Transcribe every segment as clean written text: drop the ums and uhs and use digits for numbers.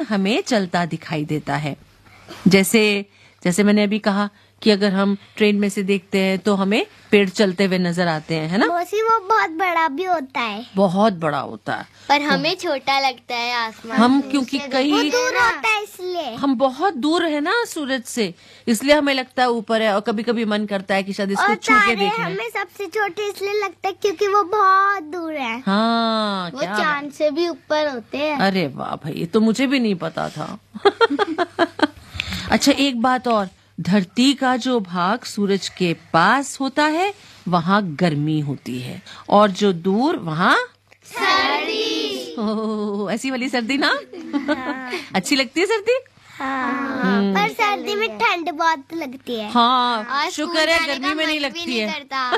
हमें चलता दिखाई देता है। जैसे मैंने अभी कहा कि अगर हम ट्रेन में से देखते हैं तो हमें पेड़ चलते हुए नजर आते हैं, है ना? मौसी वो बहुत बड़ा भी होता है, बहुत बड़ा होता है, पर हमें छोटा लगता है आसमान। हम क्योंकि कई दूर होता है इसलिए हम बहुत दूर है ना सूरज से, इसलिए हमें लगता है ऊपर है, और कभी कभी मन करता है कि शायद इसको और छू के तारे देख लें। हमें सबसे छोटे इसलिए लगता है क्योंकि वो बहुत दूर है। हाँ, वो क्या चांद से भी ऊपर होते हैं। अरे वाह भाई, ये तो मुझे भी नहीं पता था। अच्छा, एक बात और, धरती का जो भाग सूरज के पास होता है वहाँ गर्मी होती है, और जो दूर वहाँ सर्दी। ओह, ऐसी वाली सर्दी ना। अच्छी लगती है सर्दी। हाँ, पर सर्दी में ठंड बहुत लगती है। हाँ, आज शुक्र है स्कूल जाने गर्मी का में नहीं मन लगती भी है।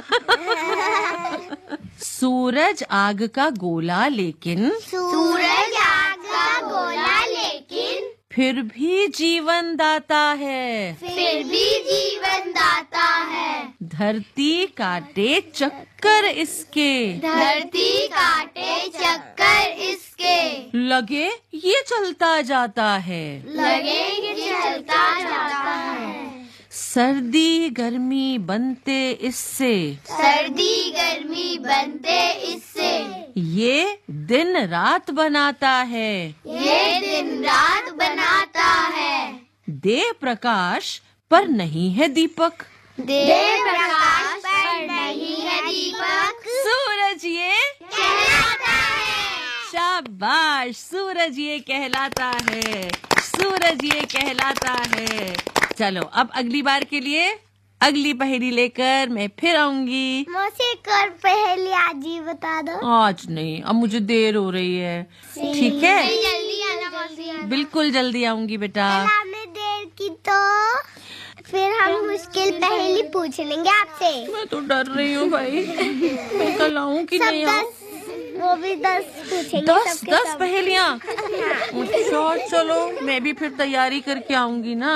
करता। सूरज आग का गोला लेकिन सूरज आग का गोला लेकिन फिर भी जीवन दाता है। फिर भी जीवन दाता है। धरती काटे चक्कर इसके, धरती काटे चक्कर इसके, लगे ये चलता जाता है। लगे कि चलता जाता है। सर्दी गर्मी बनते इससे, सर्दी गर्मी बनते इससे, ये दिन रात बनाता है। ये दिन रात बनाता है। दे प्रकाश पर नहीं है दीपक, दे प्रकाश पर नहीं है दीपक, सूरज ये कहलाता है। शाबाश, सूरज ये कहलाता है, सूरज ये कहलाता है। चलो, अब अगली बार के लिए अगली पहेली लेकर मैं फिर आऊंगी। मौसी एक और पहेली आज ही बता दो। आज नहीं, अब मुझे देर हो रही है। ठीक है, जल्दी आना मौसी। बिल्कुल जल्दी आऊंगी बेटा। कल आपने देर की तो फिर हम मुश्किल पहेली पूछ लेंगे आपसे। मैं तो डर रही हूँ भाई, मैं कल आऊँ कि नहीं आऊँ? वो भी 10 पूछेंगे। 10 पहेलियाँ। अच्छा, चलो मैं भी फिर तैयारी करके आऊंगी ना।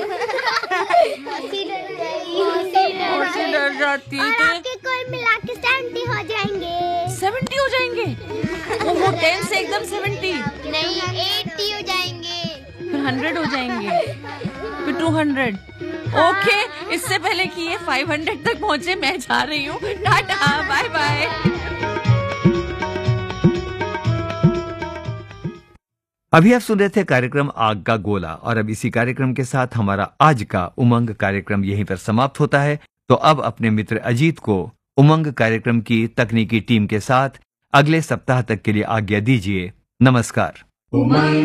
और से डर जाती है और तो आपके कोई मिला के 70 हो जाएंगे। 70 हो जाएंगे। वो 10 से एकदम 70, नहीं 80 हो जाएंगे। फिर 100 हो जाएंगे, फिर 200। ओके, इससे पहले कि ये 500 तक पहुँचे मैं जा रही हूँ। Tata, bye bye. अभी आप सुन रहे थे कार्यक्रम आग का गोला, और अब इसी कार्यक्रम के साथ हमारा आज का उमंग कार्यक्रम यहीं पर समाप्त होता है। तो अब अपने मित्र अजीत को उमंग कार्यक्रम की तकनीकी टीम के साथ अगले सप्ताह तक के लिए आज्ञा दीजिए। नमस्कार।